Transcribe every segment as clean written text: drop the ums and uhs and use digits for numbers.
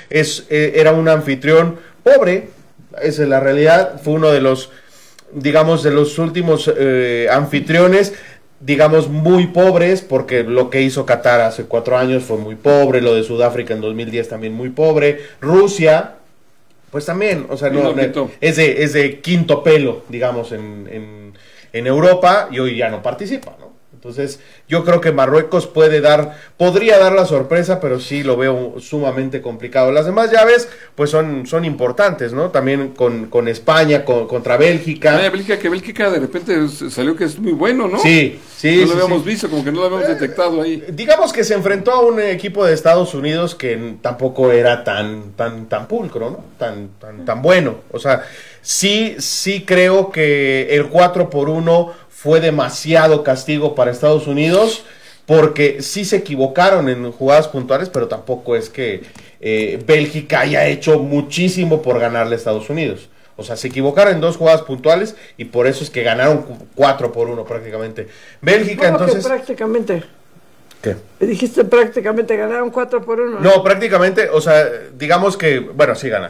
era un anfitrión pobre, esa es la realidad, fue uno de los, digamos, de los últimos anfitriones, digamos, muy pobres, porque lo que hizo Qatar hace 4 años fue muy pobre, lo de Sudáfrica en 2010 también muy pobre, Rusia, pues también, o sea, es de quinto pelo, digamos, en Europa, y hoy ya no participa, ¿no? Entonces, yo creo que Marruecos podría dar la sorpresa, pero sí lo veo sumamente complicado. Las demás llaves, pues son importantes, ¿no? También con España, contra Bélgica. Bélgica de repente salió que es muy bueno, ¿no? Sí. No lo habíamos visto, como que no lo habíamos detectado ahí. Digamos que se enfrentó a un equipo de Estados Unidos que tampoco era tan pulcro, ¿no? Tan bueno. O sea, sí creo que el 4-1 fue demasiado castigo para Estados Unidos, porque sí se equivocaron en jugadas puntuales, pero tampoco es que Bélgica haya hecho muchísimo por ganarle a Estados Unidos. O sea, se equivocaron en 2 jugadas puntuales y por eso es que ganaron 4-1 prácticamente. Bélgica, entonces... prácticamente. ¿Qué? Dijiste prácticamente ganaron 4-1. No, prácticamente, o sea, digamos que, bueno, sí ganaron.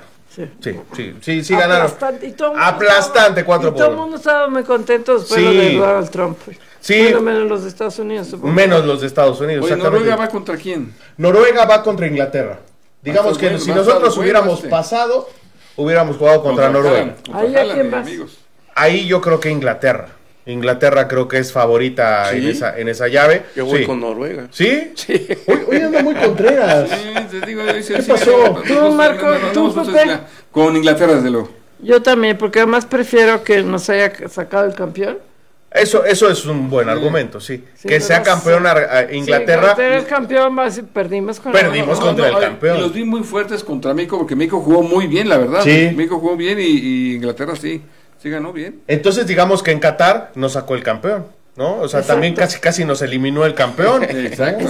Sí ganaron. Aplastante 4-1. Y todo el mundo estaba muy contento después de Donald Trump. Sí. Bueno, menos los de Estados Unidos, supongo. Menos los de Estados Unidos. Oye, ¿Noruega va contra quién? Noruega va contra Inglaterra. Digamos que si nosotros hubiéramos pasado, hubiéramos jugado contra Noruega. ¿Ahí a quién vas? Ahí yo creo que Inglaterra. Inglaterra creo que es favorita en esa llave. Yo voy con Noruega. ¿Sí? Hoy anda muy Contreras. Sí, te digo, ¿Qué pasó? ¿Tú, Marco? ¿Tú, Pepe? Con Inglaterra, desde luego. Yo también, porque además prefiero que nos haya sacado el campeón. Eso es un buen argumento, sí. Que sea campeón Inglaterra. Si Inglaterra es campeón, perdimos contra el campeón. Y los vi muy fuertes contra México, porque México jugó muy bien, la verdad. Sí. México jugó bien y Inglaterra sí ganó bien. Entonces digamos que en Qatar nos sacó el campeón, ¿no? O sea, también casi nos eliminó el campeón. Exacto.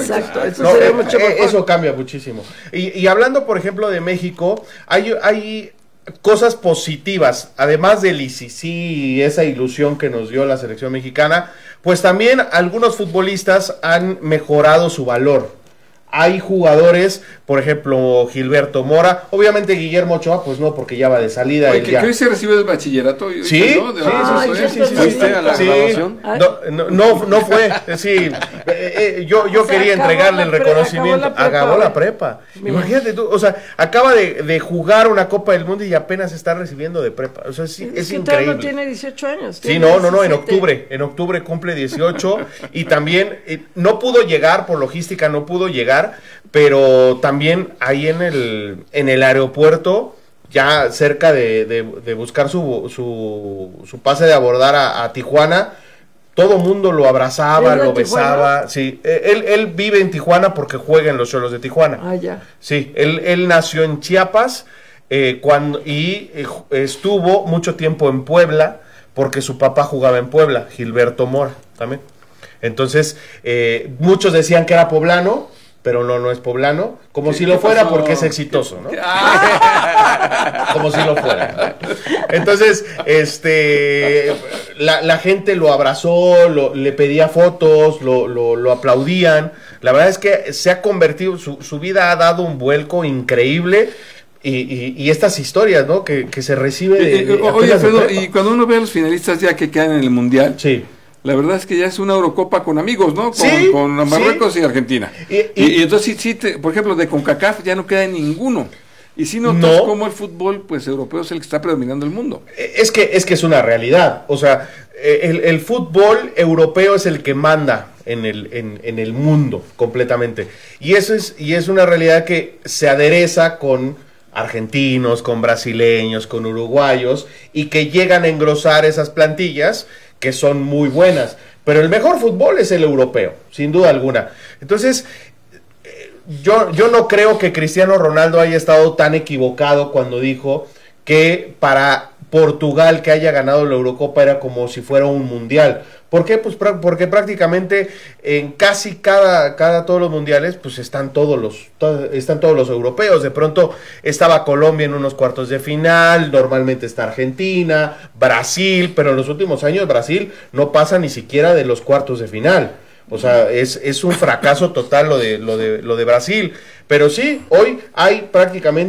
Eso cambia muchísimo. Y hablando, por ejemplo, de México, hay cosas positivas, además del ICC y esa ilusión que nos dio la selección mexicana, pues también algunos futbolistas han mejorado su valor. Hay jugadores, por ejemplo, Gilberto Mora, obviamente Guillermo Ochoa, pues no, porque ya va de salida. Oye, que hoy se recibe del bachillerato. Sí. ¿Fuiste a la graduación? No fue, sí. Yo quería entregarle el reconocimiento. Acabó la prepa. Imagínate tú, o sea, acaba de jugar una Copa del Mundo y apenas está recibiendo de prepa. O sea, es increíble. No tiene 18 años. Sí, no, en octubre cumple 18 y también no pudo llegar, por logística no pudo llegar, pero también ahí en el aeropuerto, ya cerca de buscar su pase de abordar a Tijuana, todo mundo lo abrazaba, lo besaba. Sí, él vive en Tijuana porque juega en los Xolos de Tijuana. Ah, ya. Sí, él nació en Chiapas estuvo mucho tiempo en Puebla porque su papá jugaba en Puebla, Gilberto Mora también. Entonces, muchos decían que era poblano, pero no es poblano, como si lo fuera porque es exitoso, ¿no? Como si lo fuera, ¿no? Entonces, la gente lo abrazó, le pedía fotos, lo aplaudían. La verdad es que se ha convertido, su vida ha dado un vuelco increíble. Y estas historias, ¿no? Que se recibe oye, Alfredo, y cuando uno ve a los finalistas ya que quedan en el Mundial, sí, la verdad es que ya es una Eurocopa con amigos, ¿no? Con Marruecos y Argentina. Y entonces por ejemplo, de CONCACAF ya no queda ninguno. Y si notas cómo el fútbol pues europeo es el que está predominando el mundo. Es que es una realidad. O sea, el fútbol europeo es el que manda en el mundo completamente. Y es una realidad que se adereza con argentinos, con brasileños, con uruguayos, y que llegan a engrosar esas plantillas que son muy buenas, pero el mejor fútbol es el europeo, sin duda alguna. Entonces, yo no creo que Cristiano Ronaldo haya estado tan equivocado cuando dijo que para Portugal que haya ganado la Eurocopa era como si fuera un mundial. ¿Por qué? Pues porque prácticamente en casi todos los mundiales pues están todos los europeos. De pronto estaba Colombia en unos cuartos de final, normalmente está Argentina, Brasil, pero en los últimos años Brasil no pasa ni siquiera de los cuartos de final. O sea, es un fracaso total lo de Brasil. Pero sí, hoy hay prácticamente